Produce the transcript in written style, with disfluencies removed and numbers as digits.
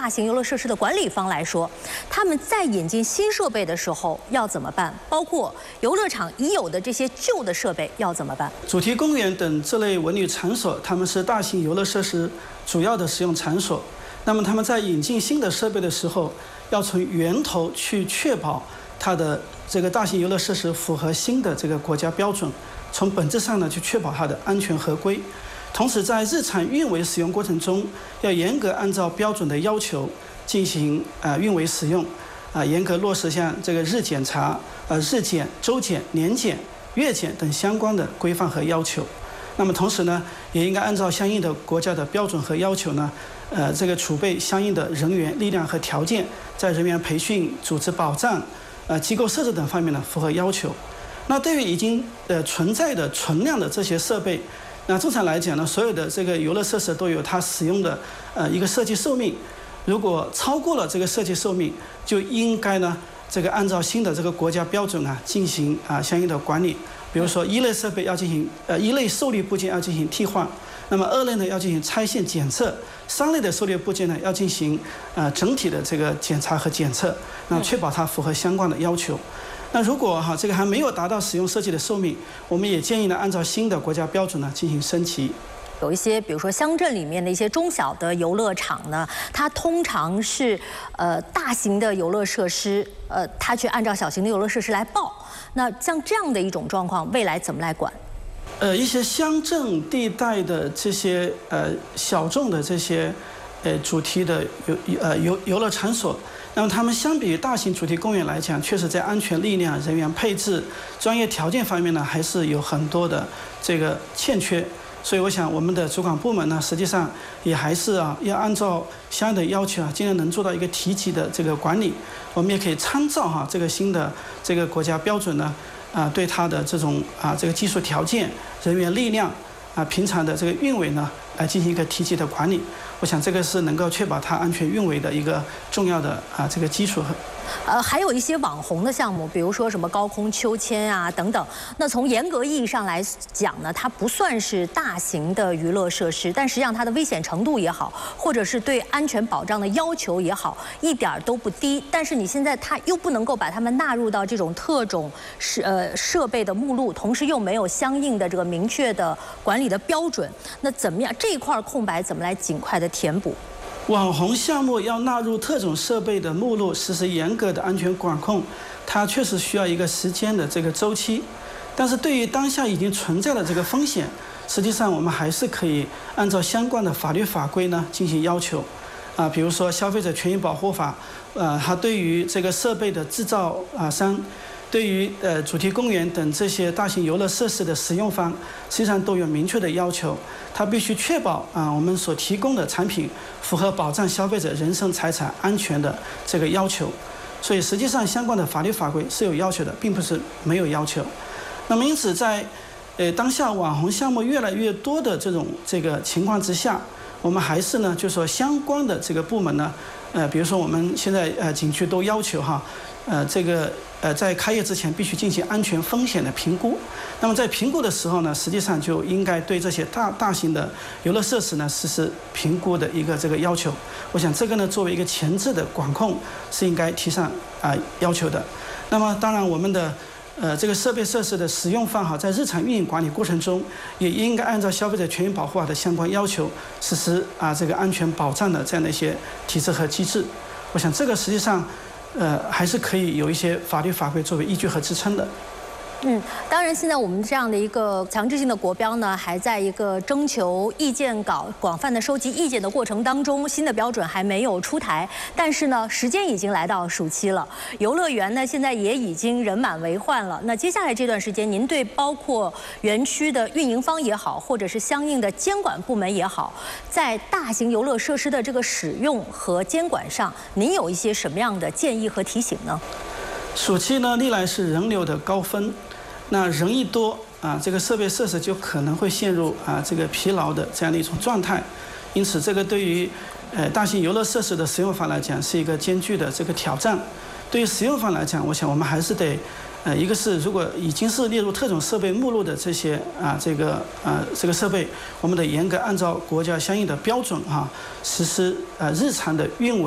大型游乐设施的管理方来说，他们在引进新设备的时候要怎么办？包括游乐场已有的这些旧的设备要怎么办？ 主题公园等这类文旅场所，他们是大型游乐设施主要的使用场所。那么他们在引进新的设备的时候，要从源头去确保它的这个大型游乐设施符合新的这个国家标准，从本质上呢去确保它的安全合规。同时在日常运维使用过程中，要严格按照标准的要求进行运维使用，严格落实像这个日检查、日检、周检、年检、月检等相关的规范和要求。那么同时呢，也应该按照相应的国家的标准和要求呢，这个储备相应的人员、力量和条件，在人员培训、组织保障、机构设置等方面呢符合要求。那对于已经存在的存量的这些设备，那正常来讲呢，所有的这个游乐设施都有它使用的一个设计寿命。如果超过了这个设计寿命，就应该呢这个按照新的这个国家标准啊进行相应的管理。比如说一类设备要进行一类受力部件要进行替换，那么二类呢要进行拆线检测，三类的受力部件呢要进行整体的这个检查和检测，那确保它符合相关的要求。那如果这个还没有达到使用设计的寿命，我们也建议呢按照新的国家标准呢进行升级。 有一些，比如说乡镇里面的一些中小的游乐场呢，它通常是大型的游乐设施，它去按照小型的游乐设施来报。那像这样的一种状况，未来怎么来管？ 一些乡镇地带的这些小众的这些主题的游乐场所，那么他们相比于大型主题公园来讲，确实在安全力量、人员配置、专业条件方面呢，还是有很多的这个欠缺。所以我想我们的主管部门呢，实际上也还是要按照相应的要求尽量能做到一个提级的这个管理。我们也可以参照这个新的这个国家标准呢，对它的这种这个技术条件、人员力量平常的这个运维呢，来进行一个提级的管理。我想这个是能够确保它安全运维的一个重要的这个基础。 还有一些网红的项目，比如说什么高空秋千啊等等。那从严格意义上来讲呢，它不算是大型的娱乐设施，但实际上它的危险程度也好，或者是对安全保障的要求也好，一点都不低。但是你现在它又不能够把它们纳入到这种特种设备的目录，同时又没有相应的这个明确的管理的标准。那怎么样这一块空白怎么来尽快的填补？ 网红项目要纳入特种设备的目录，实施严格的安全管控，它确实需要一个时间的这个周期。但是对于当下已经存在的这个风险，实际上我们还是可以按照相关的法律法规呢进行要求。比如说《消费者权益保护法》，它对于这个设备的制造商，对于主题公园等这些大型游乐设施的使用方，实际上都有明确的要求。它必须确保我们所提供的产品符合保障消费者人身财产安全的这个要求。所以实际上相关的法律法规是有要求的，并不是没有要求。那么因此在当下网红项目越来越多的这个情况之下，我们还是呢就是说相关的这个部门呢，比如说我们现在景区都要求在开业之前必须进行安全风险的评估。那么在评估的时候呢，实际上就应该对这些大型的游乐设施呢实施评估的一个这个要求。我想这个呢作为一个前置的管控是应该提上要求的。那么当然我们的这个设备设施的使用方在日常运营管理过程中，也应该按照消费者权益保护法的相关要求实施这个安全保障的这样的一些体制和机制。我想这个实际上还是可以有一些法律法规作为依据和支撑的。 当然，现在我们这样的一个强制性的国标呢，还在一个征求意见稿、广泛的收集意见的过程当中，新的标准还没有出台。但是呢，时间已经来到暑期了，游乐园呢现在也已经人满为患了。那接下来这段时间，您对包括园区的运营方也好，或者是相应的监管部门也好，在大型游乐设施的这个使用和监管上，您有一些什么样的建议和提醒呢？ 暑期呢，历来是人流的高峰，那人一多这个设备设施就可能会陷入这个疲劳的这样的一种状态。因此，这个对于大型游乐设施的使用方来讲是一个艰巨的这个挑战。对于使用方来讲，我想我们还是得一个是如果已经是列入特种设备目录的这些这个设备，我们得严格按照国家相应的标准实施日常的运维。